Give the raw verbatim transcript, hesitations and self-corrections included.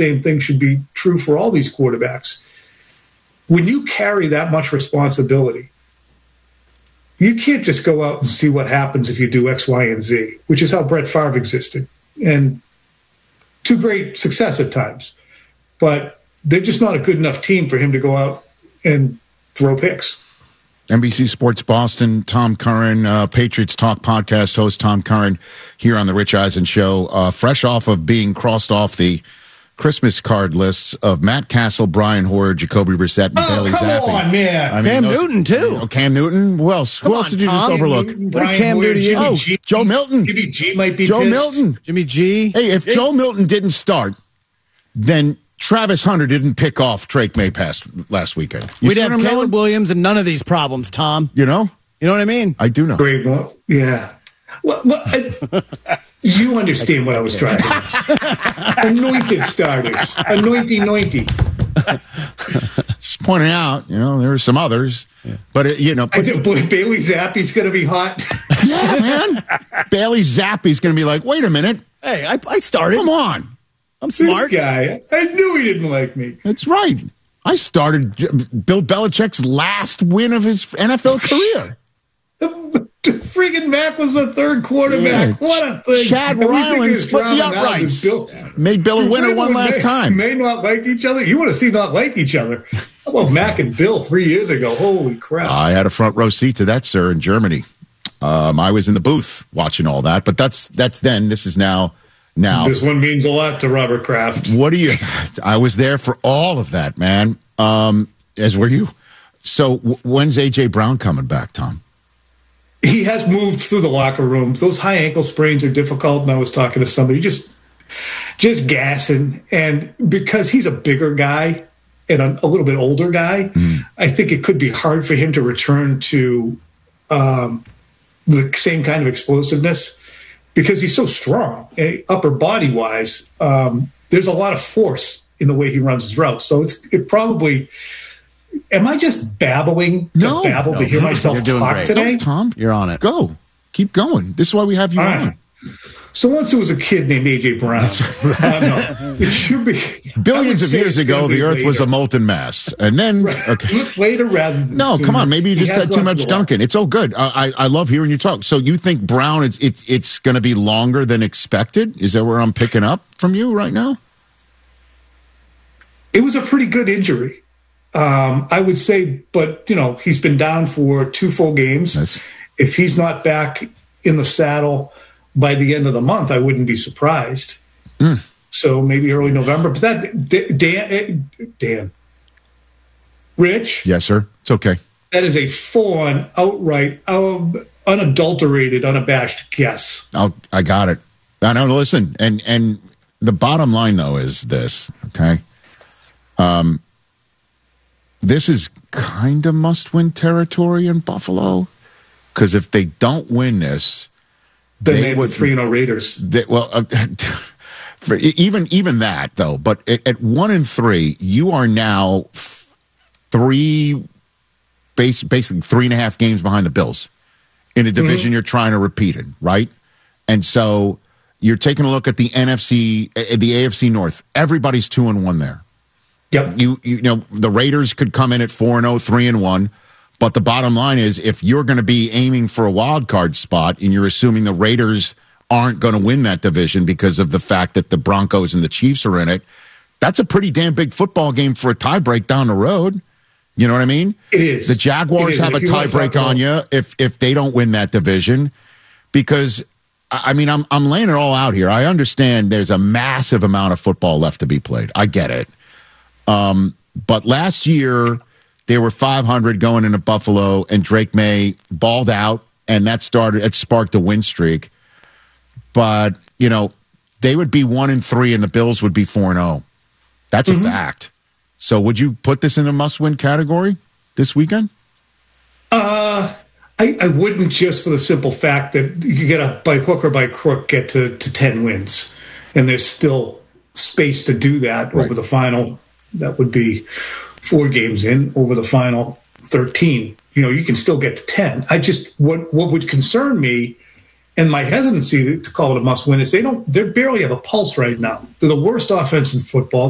same thing should be true for all these quarterbacks. When you carry that much responsibility, you can't just go out and see what happens if you do X, Y, and Z, which is how Brett Favre existed. And to great success at times. But they're just not a good enough team for him to go out and throw picks. N B C Sports Boston, Tom Curran, uh, Patriots Talk podcast host Tom Curran here on the Rich Eisen Show, uh, fresh off of being crossed off the Christmas card lists of Matt Castle, Brian Hoyer, Jacoby Brissett, and oh, Bailey come Zappi. on, man. I mean, Cam those, Newton, too. Oh, Cam Newton? Who else? Come Who else on, did you Tom. just overlook? Newton, What did Brian Cam Hoyer, do to you? Jimmy Oh, G, Joe Milton. Jimmy G might be Joe pissed. Milton. Jimmy G. Hey, if Hey. Joe Milton didn't start, then Travis Hunter didn't pick off Drake May past last weekend. You We'd see have what I'm Caleb going? Williams and none of these problems, Tom. You know? You know what I mean? I do know. Great one. Yeah. Well, well, I, you understand what I was trying to say. Anointed starters. Anointy, anointy. Just pointing out, you know, there are some others. Yeah. But, it, you know. I think boy, Bailey Zappi's going to be hot. Yeah, man. Bailey Zappi's going to be like, wait a minute. Hey, I, I started. Come on. I'm smart. This guy, I knew he didn't like me. That's right. I started Bill Belichick's last win of his N F L career. Freaking Mac was the third quarterback. Yeah. What a thing. Chad And we think Ryland his split the drama now is uprights. Bill- Made Bill a You winner think one we last may, time. May not like each other. You want to see not like each other. How about Mac and Bill three years ago? Holy crap. I had a front row seat to that, sir, in Germany. Um, I was in the booth watching all that, but that's that's then. This is now. Now, this one means a lot to Robert Kraft. What do you? I was there for all of that, man. Um, as were you. So w- when's A J Brown coming back, Tom? He has moved through the locker room. Those high ankle sprains are difficult. And I was talking to somebody just, just gassing, and because he's a bigger guy and a, a little bit older guy, mm. I think it could be hard for him to return to um, the same kind of explosiveness. Because he's so strong, upper body wise, um, there's a lot of force in the way he runs his routes. So it's it probably. Am I just babbling to no, babble no, to hear no, myself you're doing talk great. today? No, Tom, you're on it. Go, keep going. This is why we have you All on. Right. So once there was a kid named A J Brown, right. uh, no, it should be billions of years ago. The Earth later. was a molten mass, and then right. okay. later rather than no, sooner. come on. Maybe you just He has had too gone much through a Dunkin'. It's all good. I I, I love hearing you talk. So you think Brown is it, it's going to be longer than expected? Is that where I'm picking up from you right now? It was a pretty good injury, um, I would say. But you know, he's been down for two full games. Nice. If he's not back in the saddle by the end of the month, I wouldn't be surprised. Mm. So maybe early November. But that Dan, Dan, Rich, yes, sir. It's okay. That is a full-on, outright, um, unadulterated, unabashed guess. I'll, I got it. I know. Listen, and and the bottom line though is this. Okay. Um. This is kind of must-win territory in Buffalo, because if they don't win this. Then They they have would, the three and oh Raiders. They, well, uh, for even even that though, but at, at one and three, you are now f- three, base, basically three and a half games behind the Bills in a division mm-hmm. you're trying to repeat in, right? And so you're taking a look at the N F C, uh, the A F C North. Everybody's two and one there. Yep. You you know the Raiders could come in at four and oh, three and one. But the bottom line is, if you're going to be aiming for a wild card spot and you're assuming the Raiders aren't going to win that division because of the fact that the Broncos and the Chiefs are in it, that's a pretty damn big football game for a tiebreak down the road. You know what I mean? It is. The Jaguars is. have a tiebreak on you if if they don't win that division, because I mean I'm I'm laying it all out here. I understand there's a massive amount of football left to be played. I get it. Um, but last year. They were five hundred going into Buffalo, and Drake May balled out, and that started. It sparked a win streak. But you know, they would be one and three, and the Bills would be four and zero. That's mm-hmm. a fact. So, would you put this in the must-win category this weekend? Uh, I, I wouldn't, just for the simple fact that you get a by hook or by crook get to, to ten wins, and there's still space to do that right. over the final. That would be four games in over the final thirteen. You know, you can still get to ten. I just, what what would concern me, and my hesitancy to call it a must win, is they don't, they barely have a pulse right now. They're the worst offense in football.